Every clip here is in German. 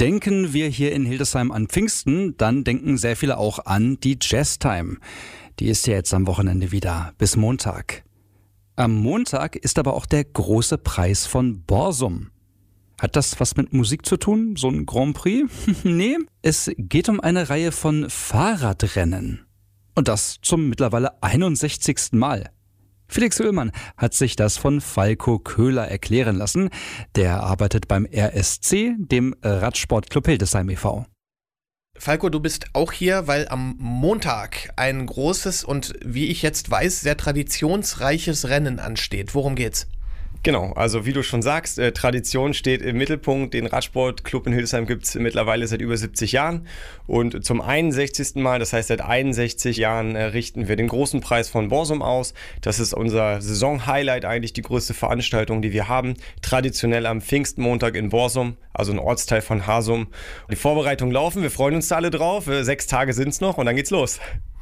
Denken wir hier in Hildesheim an Pfingsten, dann denken sehr viele auch an die Jazztime. Die ist ja jetzt am Wochenende wieder, bis Montag. Am Montag ist aber auch der große Preis von Borsum. Hat das was mit Musik zu tun? So ein Grand Prix? Nee, es geht um eine Reihe von Fahrradrennen. Und das zum mittlerweile 61. Mal. Felix Oehlmann hat sich das von Falco Köhler erklären lassen. Der arbeitet beim RSC, dem Radsportclub Hildesheim e.V. Falco, du bist auch hier, weil am Montag ein großes und, wie ich jetzt weiß, sehr traditionsreiches Rennen ansteht. Worum geht's? Genau, also wie du schon sagst, Tradition steht im Mittelpunkt. Den Radsportclub in Hildesheim gibt es mittlerweile seit über 70 Jahren. Und zum 61. Mal, das heißt seit 61 Jahren, richten wir den großen Preis von Borsum aus. Das ist unser Saisonhighlight, eigentlich die größte Veranstaltung, die wir haben. Traditionell am Pfingstmontag in Borsum, also ein Ortsteil von Hasum. Die Vorbereitungen laufen, wir freuen uns da alle drauf. 6 Tage sind es noch und dann geht's los.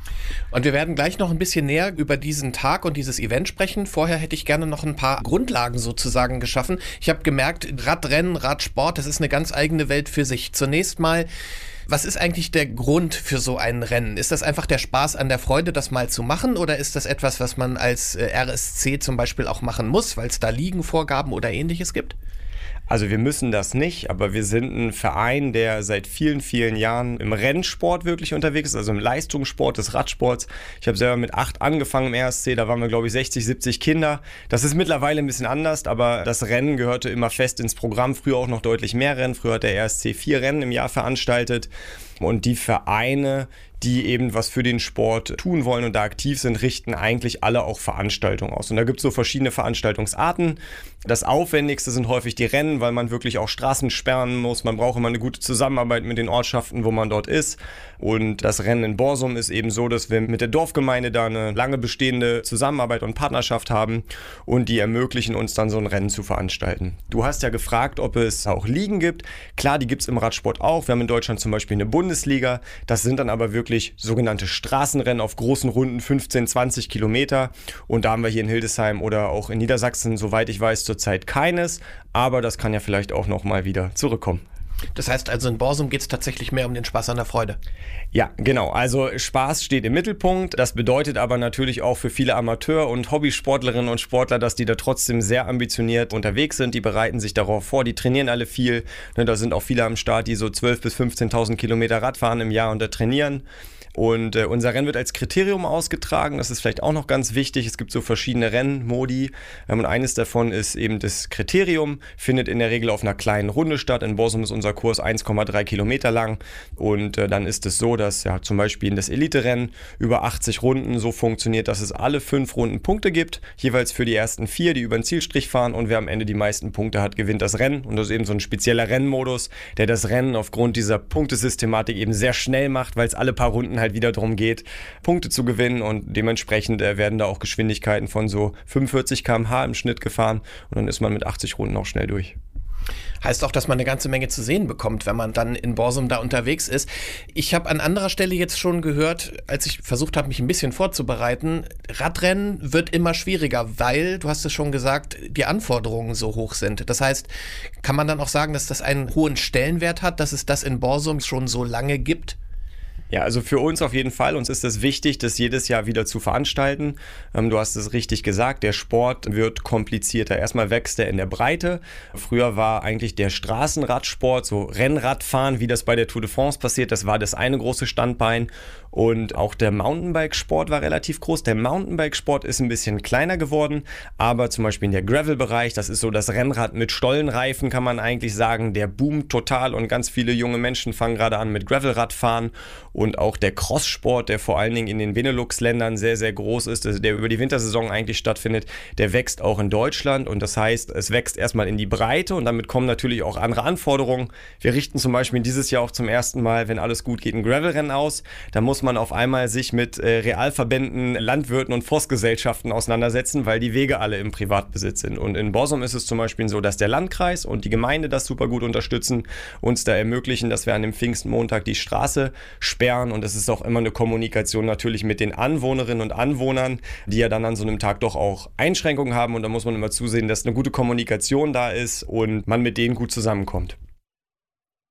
Und wir werden gleich noch ein bisschen näher über diesen Tag und dieses Event sprechen. Vorher hätte ich gerne noch ein paar Grundlagen sozusagen geschaffen. Ich habe gemerkt, Radrennen, Radsport, das ist eine ganz eigene Welt für sich. Zunächst mal, was ist eigentlich der Grund für so ein Rennen? Ist das einfach der Spaß an der Freude, das mal zu machen? Oder ist das etwas, was man als RSC zum Beispiel auch machen muss, weil es da Liegenvorgaben oder Ähnliches gibt? Also wir müssen das nicht, aber wir sind ein Verein, der seit vielen, vielen Jahren im Rennsport wirklich unterwegs ist, also im Leistungssport des Radsports. Ich habe selber mit 8 angefangen im RSC, da waren wir glaube ich 60, 70 Kinder. Das ist mittlerweile ein bisschen anders, aber das Rennen gehörte immer fest ins Programm. Früher auch noch deutlich mehr Rennen. Früher hat der RSC 4 Rennen im Jahr veranstaltet. Und die Vereine, die eben was für den Sport tun wollen und da aktiv sind, richten eigentlich alle auch Veranstaltungen aus. Und da gibt es so verschiedene Veranstaltungsarten. Das Aufwendigste sind häufig die Rennen, weil man wirklich auch Straßen sperren muss. Man braucht immer eine gute Zusammenarbeit mit den Ortschaften, wo man dort ist. Und das Rennen in Borsum ist eben so, dass wir mit der Dorfgemeinde da eine lange bestehende Zusammenarbeit und Partnerschaft haben und die ermöglichen uns dann so ein Rennen zu veranstalten. Du hast ja gefragt, ob es auch Ligen gibt. Klar, die gibt es im Radsport auch. Wir haben in Deutschland zum Beispiel eine Bundesliga. Das sind dann aber wirklich sogenannte Straßenrennen auf großen Runden, 15, 20 Kilometer. Und da haben wir hier in Hildesheim oder auch in Niedersachsen, soweit ich weiß, zurzeit keines. Aber das kann ja vielleicht auch nochmal wieder zurückkommen. Das heißt also, in Borsum geht es tatsächlich mehr um den Spaß an der Freude. Ja, genau. Also Spaß steht im Mittelpunkt. Das bedeutet aber natürlich auch für viele Amateur- und Hobbysportlerinnen und Sportler, dass die da trotzdem sehr ambitioniert unterwegs sind. Die bereiten sich darauf vor, die trainieren alle viel. Da sind auch viele am Start, die so 12.000 bis 15.000 Kilometer Rad fahren im Jahr und da trainieren. Und unser Rennen wird als Kriterium ausgetragen. Das ist vielleicht auch noch ganz wichtig. Es gibt so verschiedene Rennmodi. Und eines davon ist eben das Kriterium. Findet in der Regel auf einer kleinen Runde statt. In Borsum ist unser Kurs 1,3 Kilometer lang. Und dann ist es so, dass ja zum Beispiel in das Elite-Rennen über 80 Runden so funktioniert, dass es alle 5 Runden Punkte gibt. Jeweils für die ersten 4, die über den Zielstrich fahren. Und wer am Ende die meisten Punkte hat, gewinnt das Rennen. Und das ist eben so ein spezieller Rennmodus, der das Rennen aufgrund dieser Punktesystematik eben sehr schnell macht, weil es alle paar Runden halt wieder darum geht, Punkte zu gewinnen und dementsprechend werden da auch Geschwindigkeiten von so 45 km/h im Schnitt gefahren und dann ist man mit 80 Runden auch schnell durch. Heißt auch, dass man eine ganze Menge zu sehen bekommt, wenn man dann in Borsum da unterwegs ist. Ich habe an anderer Stelle jetzt schon gehört, als ich versucht habe, mich ein bisschen vorzubereiten, Radrennen wird immer schwieriger, weil, du hast es schon gesagt, die Anforderungen so hoch sind. Das heißt, kann man dann auch sagen, dass das einen hohen Stellenwert hat, dass es das in Borsum schon so lange gibt? Ja, also für uns auf jeden Fall. Uns ist es wichtig, das jedes Jahr wieder zu veranstalten. Du hast es richtig gesagt, der Sport wird komplizierter. Erstmal wächst er in der Breite. Früher war eigentlich der Straßenradsport, so Rennradfahren, wie das bei der Tour de France passiert, das war das eine große Standbein. Und auch der Mountainbikesport war relativ groß. Der Mountainbikesport ist ein bisschen kleiner geworden, aber zum Beispiel in der Gravel-Bereich, das ist so das Rennrad mit Stollenreifen, kann man eigentlich sagen, der boomt total und ganz viele junge Menschen fangen gerade an mit Gravelradfahren. Und auch der Crosssport, der vor allen Dingen in den Benelux-Ländern sehr, sehr groß ist, der über die Wintersaison eigentlich stattfindet, der wächst auch in Deutschland. Und das heißt, es wächst erstmal in die Breite und damit kommen natürlich auch andere Anforderungen. Wir richten zum Beispiel dieses Jahr auch zum ersten Mal, wenn alles gut geht, ein Gravelrennen aus. Da muss man auf einmal sich mit Realverbänden, Landwirten und Forstgesellschaften auseinandersetzen, weil die Wege alle im Privatbesitz sind. Und in Borsum ist es zum Beispiel so, dass der Landkreis und die Gemeinde das super gut unterstützen, uns da ermöglichen, dass wir an dem Pfingstmontag die Straße sperren. Und es ist auch immer eine Kommunikation natürlich mit den Anwohnerinnen und Anwohnern, die ja dann an so einem Tag doch auch Einschränkungen haben. Und da muss man immer zusehen, dass eine gute Kommunikation da ist und man mit denen gut zusammenkommt.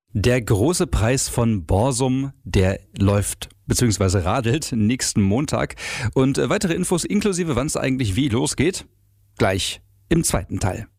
Der große Preis von Borsum, der läuft bzw. radelt nächsten Montag. Und weitere Infos inklusive wann es eigentlich wie losgeht, gleich im zweiten Teil.